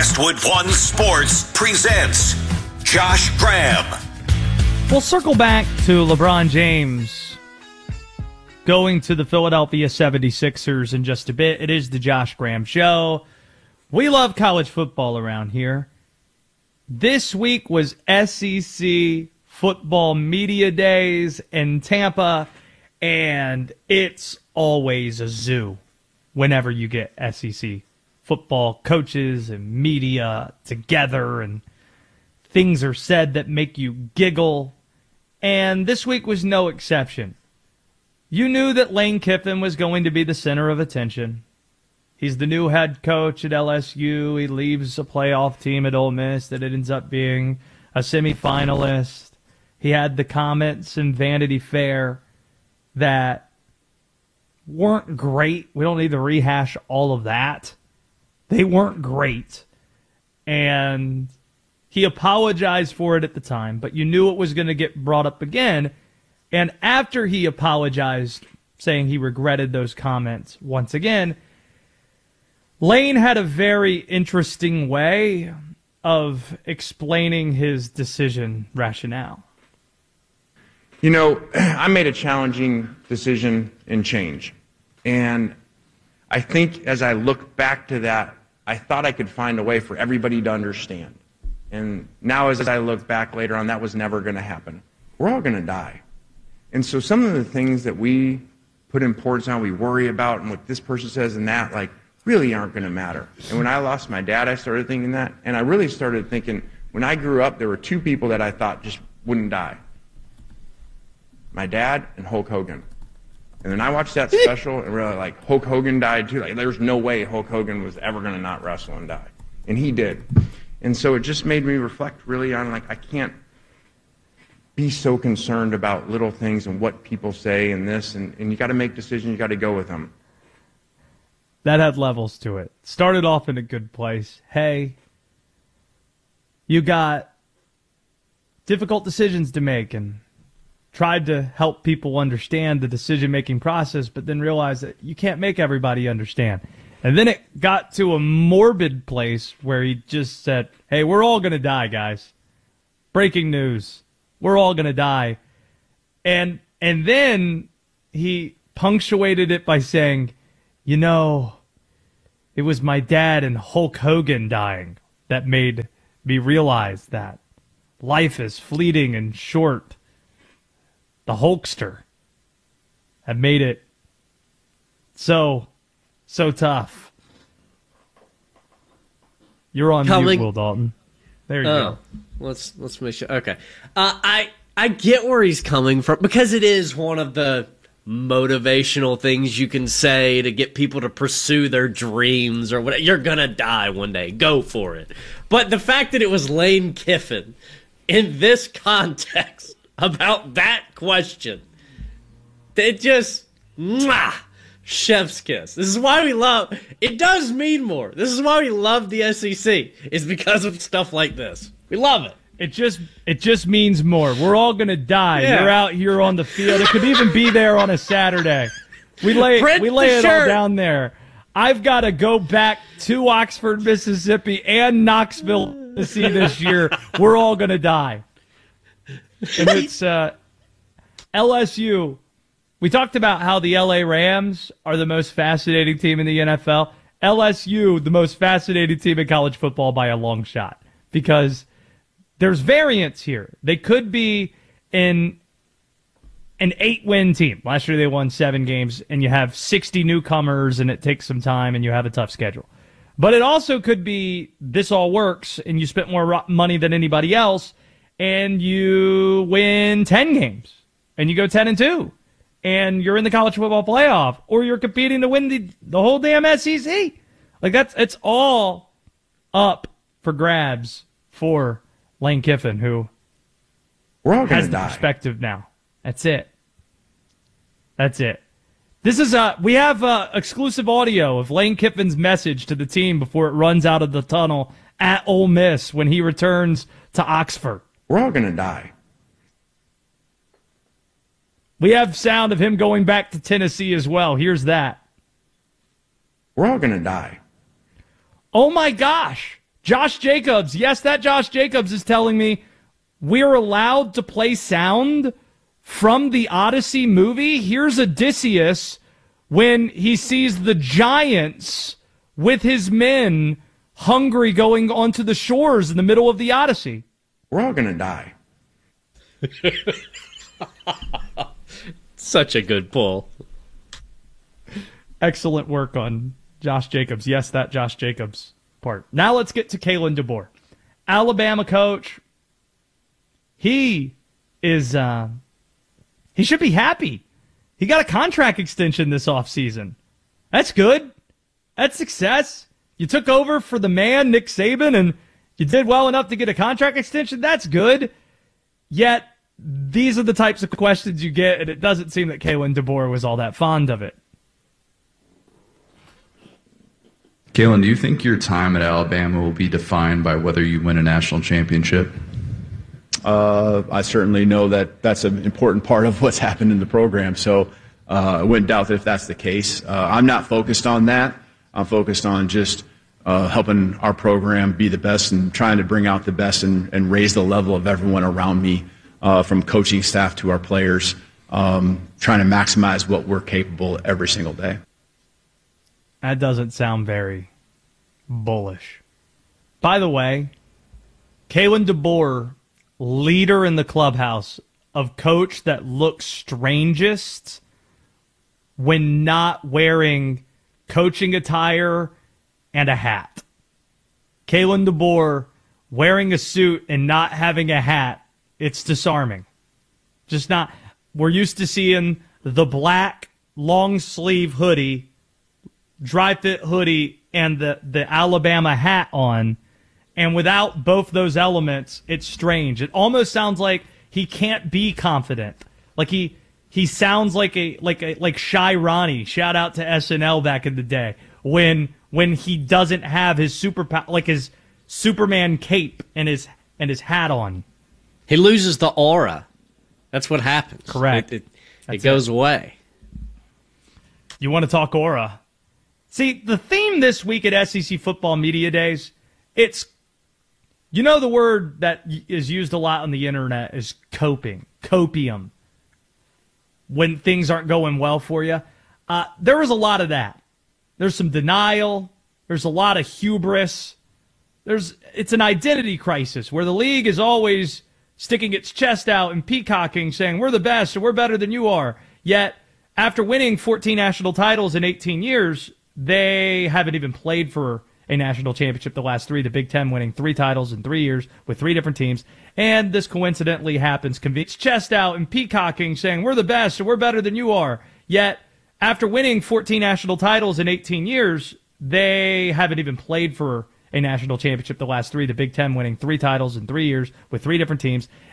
Westwood One Sports presents Josh Graham. We'll circle back to LeBron James going to the Philadelphia 76ers in just a bit. It is the Josh Graham Show. We love college football around here. This week was SEC football media days in Tampa, and it's always a zoo whenever you get SEC football coaches and media together, and things are said that make you giggle. And this week was no exception. You knew that Lane Kiffin was going to be the center of attention. He's the new head coach at LSU. He leaves a playoff team at Ole Miss that it ends up being a semifinalist. He had the comments in Vanity Fair that weren't great. We don't need to rehash all of that. They weren't great. And he apologized for it at the time, but you knew it was going to get brought up again. And after he apologized, saying he regretted those comments once again, Lane had a very interesting way of explaining his decision rationale. You know, I made a challenging decision and change. And I think as I look back to that, I thought I could find a way for everybody to understand. And now as I look back later on, that was never going to happen. We're all going to die. And so some of the things that we put importance on, we worry about, and what this person says and that, like, really aren't going to matter. And when I lost my dad, I started thinking that. And I really started thinking, when I grew up, there were two people that I thought just wouldn't die. My dad and Hulk Hogan. And then I watched that special and really, like, Hulk Hogan died too. Like, there's no way Hulk Hogan was ever going to not wrestle and die. And he did. And so it just made me reflect really on, like, I can't be so concerned about little things and what people say and this. And you got to make decisions. You got to go with them. That had levels to it. Started off in a good place. Hey, you got difficult decisions to make and tried to help people understand the decision-making process, but then realized that you can't make everybody understand. And then it got to a morbid place where he just said, hey, we're all going to die, guys. Breaking news. We're all going to die. And then he punctuated it by saying, you know, it was my dad and Hulk Hogan dying that made me realize that life is fleeting and short. The Hulkster had made it so tough. You're on mute, Will Dalton. There you go. Let's make sure. Okay. I get where he's coming from, because it is one of the motivational things you can say to get people to pursue their dreams or whatever. You're gonna die one day. Go for it. But the fact that it was Lane Kiffin in this context about that question, it just, chef's kiss. This is why we love, it does mean more. This is why we love the SEC, is because of stuff like this. We love it. It just means more. We're all going to die. Yeah. You're out here on the field. It could even be there on a Saturday. We lay it all down there. I've got to go back to Oxford, Mississippi and Knoxville, Tennessee this year. We're all going to die. And it's LSU. We talked about how the LA Rams are the most fascinating team in the NFL. LSU, the most fascinating team in college football by a long shot, because there's variance here. They could be an 8-win team. Last year they won 7 games, and you have 60 newcomers, and it takes some time, and you have a tough schedule. But it also could be this all works, and you spent more money than anybody else, and you win 10 games, and you go 10-2, and you're in the college football playoff, or you're competing to win the whole damn SEC. Like, it's all up for grabs for Lane Kiffin, who we're all has the die. Perspective now. That's it. This is we have exclusive audio of Lane Kiffin's message to the team before it runs out of the tunnel at Ole Miss when he returns to Oxford. We're all going to die. We have sound of him going back to Tennessee as well. Here's that. We're all going to die. Oh my gosh. Josh Jacobs, yes, that Josh Jacobs is telling me we're allowed to play sound from the Odyssey movie. Here's Odysseus when he sees the giants with his men hungry going onto the shores in the middle of the Odyssey. We're all going to die. Such a good pull. Excellent work on Josh Jacobs. Yes, that Josh Jacobs part. Now let's get to Kalen DeBoer. Alabama coach. He is, he should be happy. He got a contract extension this offseason. That's good. That's success. You took over for the man, Nick Saban, and you did well enough to get a contract extension. That's good. Yet, these are the types of questions you get, and it doesn't seem that Kalen DeBoer was all that fond of it. Kalen, do you think your time at Alabama will be defined by whether you win a national championship? I certainly know that that's an important part of what's happened in the program, so I wouldn't doubt that if that's the case. I'm not focused on that. I'm focused on just helping our program be the best and trying to bring out the best and raise the level of everyone around me, from coaching staff to our players, trying to maximize what we're capable every single day. That doesn't sound very bullish. By the way, Kalen DeBoer, leader in the clubhouse of coach that looks strangest when not wearing coaching attire and a hat. Kalen DeBoer wearing a suit and not having a hat, it's disarming. Just not. We're used to seeing the black long sleeve hoodie, dry fit hoodie, and the Alabama hat on. And without both those elements, it's strange. It almost sounds like he can't be confident. Like he sounds like Shy Ronnie. Shout out to SNL back in the day when he doesn't have his superpower, like his Superman cape and his hat on. He loses the aura. That's what happens. Correct. It goes away. You want to talk aura? See, the theme this week at SEC Football Media Days, it's, you know, the word that is used a lot on the internet is coping, copium. When things aren't going well for you, there was a lot of that. There's some denial. There's a lot of hubris. It's an identity crisis where the league is always sticking its chest out and peacocking, saying we're the best and we're better than you are. Yet, after winning 14 national titles in 18 years, they haven't even played for a national championship the last three. The Big Ten winning 3 titles in 3 years with 3 different teams. And this coincidentally happens. Its chest out and peacocking, saying we're the best and we're better than you are. Yet, after winning 14 national titles in 18 years, they haven't even played for a national championship the last 3. The Big Ten winning 3 titles in 3 years with 3 different teams.